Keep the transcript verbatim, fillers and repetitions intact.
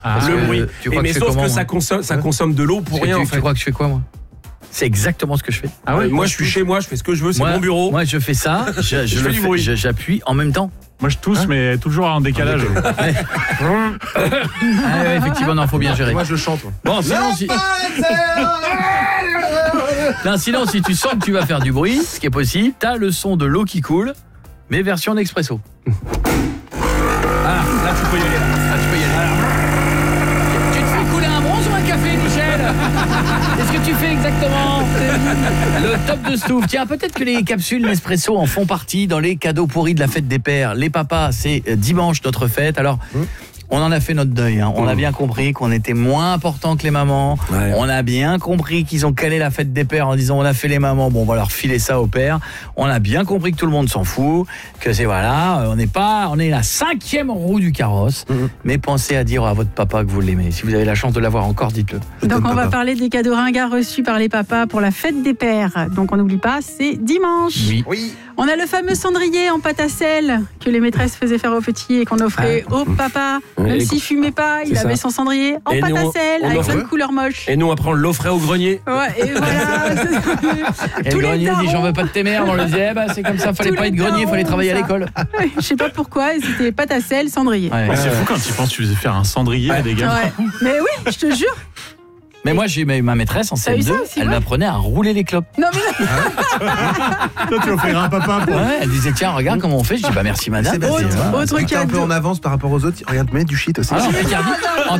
Ah, le que, bruit. Tu crois Et mais que je sauf fais comment, que ça moi consomme, ça consomme de l'eau pour Tu- rien tu, en fait. Tu crois que je fais quoi moi? C'est exactement ce que je fais. Ah ouais, moi je suis chez moi, je fais ce que je veux, c'est moi, mon bureau. Moi je fais ça, je, je, Je le fais du fais, bruit. je- j'appuie en même temps. Moi je tousse, Hein mais toujours en décalage. Ah ouais, effectivement, non, faut bien gérer. Moi je chante. Moi. Bon, sinon si... non, sinon si tu sens que tu vas faire du bruit, ce qui est possible, t'as le son de l'eau qui coule, mais version d'expresso. Ah, là tu peux y aller. Ah, tu peux y aller. Tu te fais couler un bronze ou un café, Michel? Qu'est-ce que tu fais exactement? Le top de Stouff. Tiens, peut-être que les capsules Nespresso en font partie dans les cadeaux pourris de la fête des pères. Les papas, c'est dimanche notre fête. Alors, on en a fait notre deuil. Hein. On a bien compris qu'on était moins important que les mamans. Ouais. On a bien compris qu'ils ont calé la fête des pères en disant on a fait les mamans, bon on va leur filer ça aux pères. On a bien compris que tout le monde s'en fout, que c'est voilà, on n'est pas, on est la cinquième roue du carrosse. Mmh. Mais pensez à dire à votre papa que vous l'aimez. Si vous avez la chance de l'avoir encore, dites-le. Donc on va parler des cadeaux ringards reçus par les papas pour la fête des pères. Donc on n'oublie pas, c'est dimanche. Oui. Oui. On a le fameux cendrier en pâte à sel que les maîtresses faisaient faire aux petits et qu'on offrait Ah. au papa. Même Et s'il fumait pas, il c'est avait ça. son cendrier en Et pâte nous, à on- sel on avec offre- plein de couleurs moches. Et nous après on l'offrait au grenier. Ouais, et voilà. Et Tous le les grenier dit darons. j'en veux pas de tes mères, on le disait eh ben, c'est comme ça, fallait Tous pas les être grenier, fallait darons, travailler à ça. l'école. Je sais pas pourquoi, c'était pâte à sel, cendrier. Ouais. Mais c'est fou quand tu penses que tu faisais faire un cendrier à des gamins. Ouais. Mais oui, je te jure. Mais moi j'ai ma maîtresse en T'as eu C M deux, ça aussi, elle ouais m'apprenait à rouler les clopes. Non mais Toi tu offriras un papa pour... Ouais, elle disait tiens regarde comment on fait, je dis bah merci madame. C'est bien, autre, c'est- autre T'es un peu cadeau. en avance par rapport aux autres. Regarde, mets du shit aussi. Ah, non, Picardie, en